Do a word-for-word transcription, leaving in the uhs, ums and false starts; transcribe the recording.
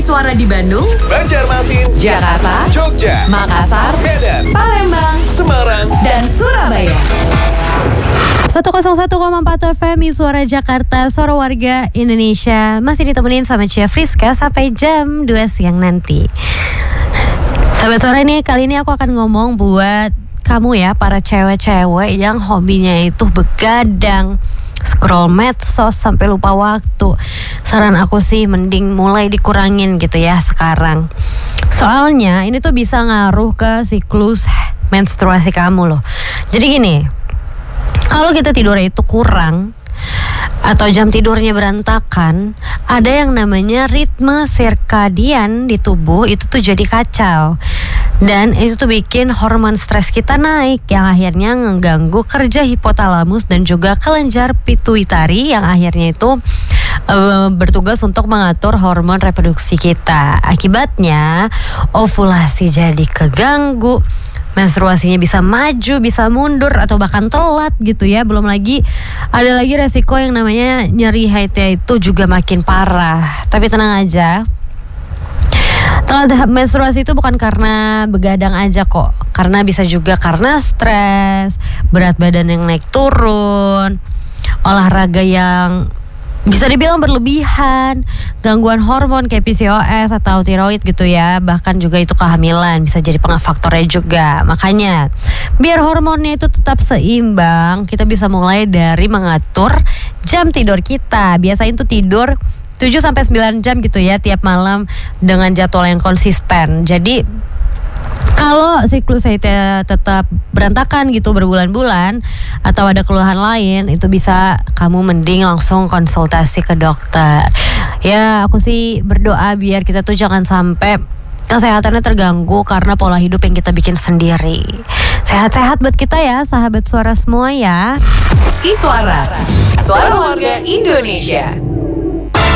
Iswara di Bandung, Banjarmasin, Jakarta, Jogja, Makassar, Medan, Palembang, Semarang, dan Surabaya. seratus satu koma empat F M Iswara Jakarta, suara warga Indonesia. Masih ditemenin sama Cia Friska sampai jam dua siang nanti. Sahabat Suara, ini kali ini aku akan ngomong buat kamu ya, para cewek-cewek yang hobinya itu begadang, scroll medsos sampai lupa waktu. Saran aku sih mending mulai dikurangin gitu ya sekarang. Soalnya ini tuh bisa ngaruh ke siklus menstruasi kamu loh. Jadi gini, kalau kita tidurnya itu kurang atau jam tidurnya berantakan, ada yang namanya ritme sirkadian di tubuh itu tuh jadi kacau. Dan itu tuh bikin hormon stres kita naik, yang akhirnya mengganggu kerja hipotalamus dan juga kelenjar pituitari, yang akhirnya itu uh, bertugas untuk mengatur hormon reproduksi kita. Akibatnya ovulasi jadi keganggu, menstruasinya bisa maju, bisa mundur, atau bahkan telat gitu ya. Belum lagi ada lagi resiko yang namanya nyeri haidnya itu juga makin parah. Tapi tenang aja, telat menstruasi itu bukan karena begadang aja kok. Karena bisa juga karena stres, berat badan yang naik turun, olahraga yang bisa dibilang berlebihan, gangguan hormon kayak P C O S atau tiroid gitu ya. Bahkan juga itu kehamilan bisa jadi faktornya juga. Makanya biar hormonnya itu tetap seimbang, kita bisa mulai dari mengatur jam tidur kita. Biasain tuh tidur tujuh sampai sembilan jam gitu ya tiap malam dengan jadwal yang konsisten. Jadi kalau siklus haidnya tetap berantakan gitu berbulan-bulan atau ada keluhan lain, itu bisa kamu mending langsung konsultasi ke dokter. Ya aku sih berdoa biar kita tuh jangan sampai kesehatannya terganggu karena pola hidup yang kita bikin sendiri. Sehat-sehat buat kita ya, sahabat Suara semua ya. Iswara, suara warga Indonesia.